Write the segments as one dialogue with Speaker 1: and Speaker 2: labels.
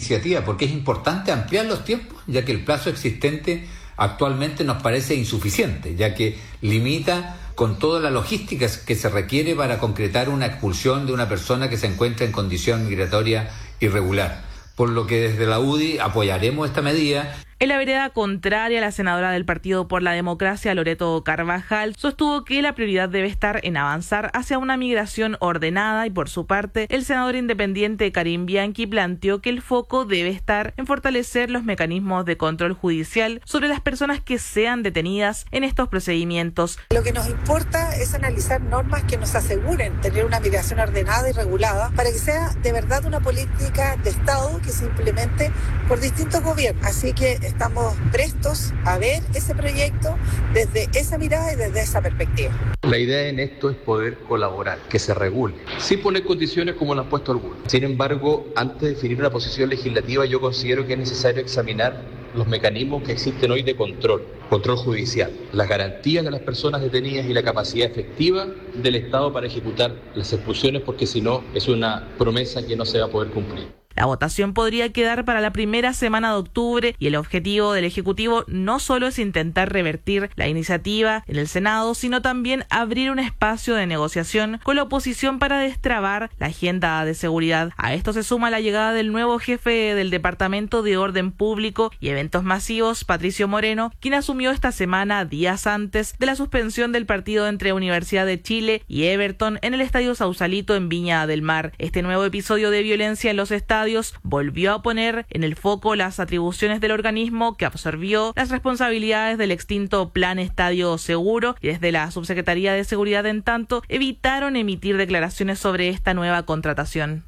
Speaker 1: iniciativa, porque es importante ampliar los tiempos, ya que el plazo existente actualmente nos parece insuficiente, ya que limita con toda la logística que se requiere para concretar una expulsión de una persona que se encuentra en condición migratoria irregular. Por lo que desde la UDI apoyaremos esta medida.
Speaker 2: En la vereda contraria, la senadora del Partido por la Democracia, Loreto Carvajal, sostuvo que la prioridad debe estar en avanzar hacia una migración ordenada y, por su parte, el senador independiente Karim Bianchi planteó que el foco debe estar en fortalecer los mecanismos de control judicial sobre las personas que sean detenidas en estos procedimientos.
Speaker 3: Lo que nos importa es analizar normas que nos aseguren tener una migración ordenada y regulada para que sea de verdad una política de Estado que se implemente por distintos gobiernos. Así que estamos prestos a ver ese proyecto desde esa mirada y desde esa perspectiva.
Speaker 4: La idea en esto es poder colaborar, que se regule, sin poner condiciones como lo han puesto algunos. Sin embargo, antes de definir una posición legislativa, yo considero que es necesario examinar los mecanismos que existen hoy de control judicial, las garantías de las personas detenidas y la capacidad efectiva del Estado para ejecutar las expulsiones, porque si no, es una promesa que no se va a poder cumplir.
Speaker 2: La votación podría quedar para la primera semana de octubre y el objetivo del Ejecutivo no solo es intentar revertir la iniciativa en el Senado, sino también abrir un espacio de negociación con la oposición para destrabar la agenda de seguridad. A esto se suma la llegada del nuevo jefe del Departamento de Orden Público y Eventos Masivos, Patricio Moreno, quien asumió esta semana días antes de la suspensión del partido entre Universidad de Chile y Everton en el Estadio Sausalito en Viña del Mar. Este nuevo episodio de violencia en los estadios volvió a poner en el foco las atribuciones del organismo que absorbió las responsabilidades del extinto Plan Estadio Seguro, y desde la Subsecretaría de Seguridad, en tanto, evitaron emitir declaraciones sobre esta nueva contratación.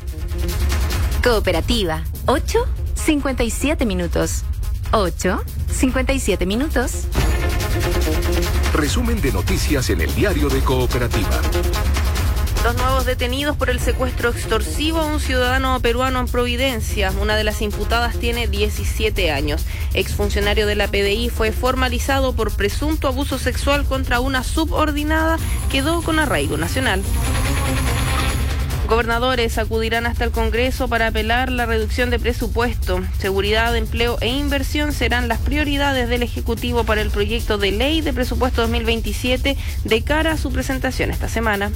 Speaker 5: Cooperativa, 8:57 minutos. 8:57 minutos.
Speaker 6: Resumen de noticias en el diario de Cooperativa.
Speaker 7: Dos nuevos detenidos por el secuestro extorsivo a un ciudadano peruano en Providencia. Una de las imputadas tiene 17 años. Exfuncionario de la PDI fue formalizado por presunto abuso sexual contra una subordinada. Quedó con arraigo nacional. Gobernadores acudirán hasta el Congreso para apelar la reducción de presupuesto. Seguridad, empleo e inversión serán las prioridades del Ejecutivo para el proyecto de ley de presupuesto 2027 de cara a su presentación esta semana.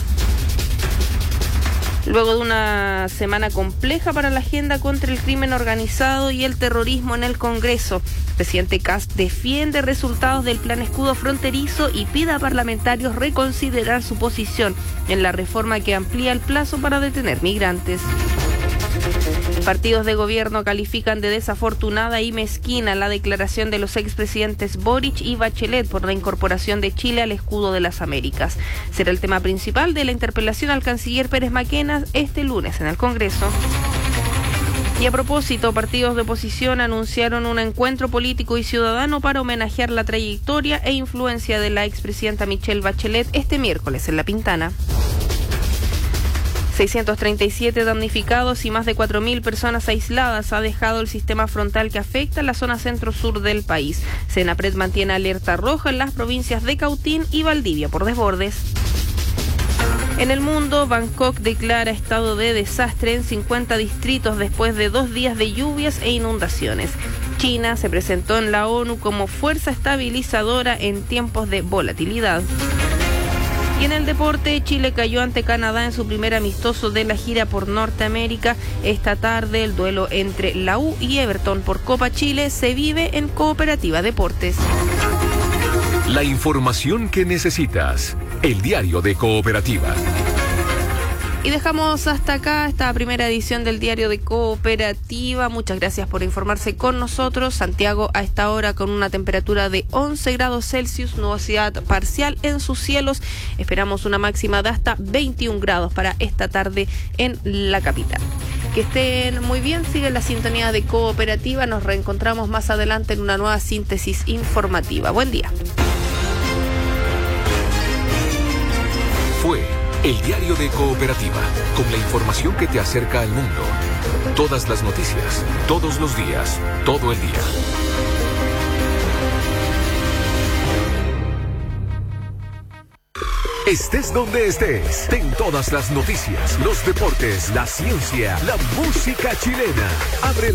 Speaker 7: Luego de una semana compleja para la agenda contra el crimen organizado y el terrorismo en el Congreso, el presidente Kast defiende resultados del Plan Escudo Fronterizo y pide a parlamentarios reconsiderar su posición en la reforma que amplía el plazo para detener migrantes. Partidos de gobierno califican de desafortunada y mezquina la declaración de los expresidentes Boric y Bachelet por la incorporación de Chile al Escudo de las Américas. Será el tema principal de la interpelación al canciller Pérez Maquena este lunes en el Congreso. Y a propósito, partidos de oposición anunciaron un encuentro político y ciudadano para homenajear la trayectoria e influencia de la expresidenta Michelle Bachelet este miércoles en La Pintana. 637 damnificados y más de 4.000 personas aisladas ha dejado el sistema frontal que afecta la zona centro-sur del país. Senapred mantiene alerta roja en las provincias de Cautín y Valdivia por desbordes. En el mundo, Bangkok declara estado de desastre en 50 distritos después de 2 días de lluvias e inundaciones. China se presentó en la ONU como fuerza estabilizadora en tiempos de volatilidad. Y en el deporte, Chile cayó ante Canadá en su primer amistoso de la gira por Norteamérica. Esta tarde, el duelo entre la U y Everton por Copa Chile se vive en Cooperativa Deportes.
Speaker 6: La información que necesitas. El diario de Cooperativa.
Speaker 7: Y dejamos hasta acá esta primera edición del diario de Cooperativa. Muchas gracias por informarse con nosotros. Santiago a esta hora con una temperatura de 11 grados Celsius, nubosidad parcial en sus cielos. Esperamos una máxima de hasta 21 grados para esta tarde en la capital. Que estén muy bien, sigue la sintonía de Cooperativa. Nos reencontramos más adelante en una nueva síntesis informativa. Buen día.
Speaker 6: Fue el diario de Cooperativa, con la información que te acerca al mundo. Todas las noticias, todos los días, todo el día. Estés donde estés, ten todas las noticias, los deportes, la ciencia, la música chilena. Abre